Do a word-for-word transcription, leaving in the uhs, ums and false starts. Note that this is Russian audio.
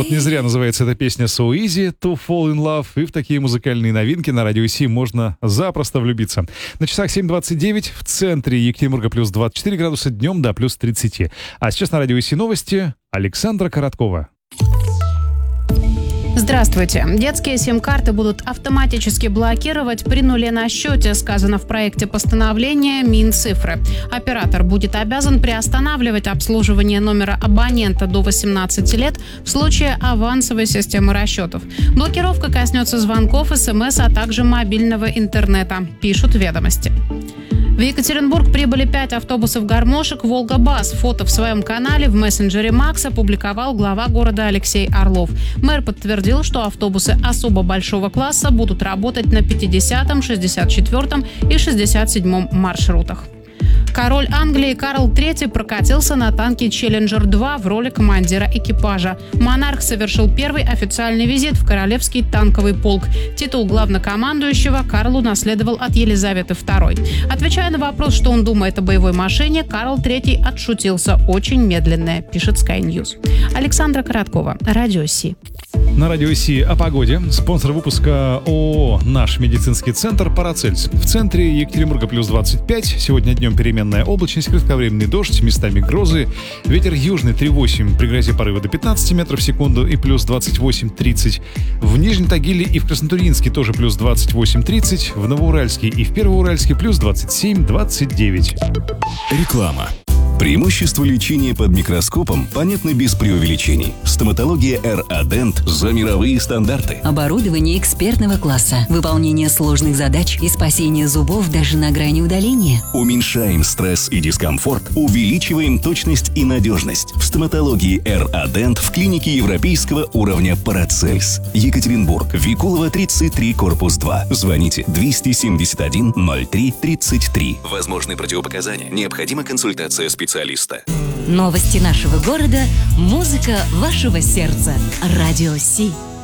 Не зря называется эта песня So Easy to Fall in Love, и в такие музыкальные новинки на Радио Си можно запросто влюбиться. На часах семь двадцать девять, в центре Екатеринбурга плюс двадцать четыре градуса, днем до плюс тридцать. А сейчас на Радио Си новости. Александра Короткова. Здравствуйте. Детские сим-карты будут автоматически блокировать при нуле на счете, сказано в проекте постановления Минцифры. Оператор будет обязан приостанавливать обслуживание номера абонента до восемнадцати лет в случае авансовой системы расчетов. Блокировка коснется звонков, смс, а также мобильного интернета, пишут «Ведомости». В Екатеринбург прибыли пять автобусов «Гармошек» «Волга-Бас». Фото в своем канале в мессенджере Макс опубликовал глава города Алексей Орлов. Мэр подтвердил, что автобусы особо большого класса будут работать на пятидесятом, шестьдесят четвёртом и шестьдесят седьмом маршрутах. Король Англии Карл Третий прокатился на танке «Челленджер два» в роли командира экипажа. Монарх совершил первый официальный визит в Королевский танковый полк. Титул главнокомандующего Карлу наследовал от Елизаветы Второй. Отвечая на вопрос, что он думает о боевой машине, Карл Третий отшутился: «Очень медленная», пишет Sky News. Александра Короткова, Радио Си. На Радио Си о погоде. Спонсор выпуска ООО «Наш медицинский центр» Парацельс. В центре Екатеринбурга плюс двадцать пять. Сегодня днем переменная облачность, кратковременный дождь, местами грозы. Ветер южный три восемь, при грозе порывы до пятнадцати метров в секунду и плюс двадцать восемь тридцать. В Нижнем Тагиле и в Краснотурьинске тоже плюс двадцать восемь тридцать. В Новоуральске и в Первоуральске плюс двадцать семь двадцать девять. Реклама. Преимущества лечения под микроскопом понятны без преувеличений. Стоматология эр а Dent за мировые стандарты. Оборудование экспертного класса, выполнение сложных задач и спасение зубов даже на грани удаления. Уменьшаем стресс и дискомфорт, увеличиваем точность и надежность. В стоматологии эр а Dent в клинике европейского уровня Парацельс. Екатеринбург, Викулова, тридцать три, корпус два. Звоните двести семьдесят один ноль три тридцать три. Возможны противопоказания. Необходима консультация специалиста. Специалиста. Новости нашего города, музыка вашего сердца. Радио Си.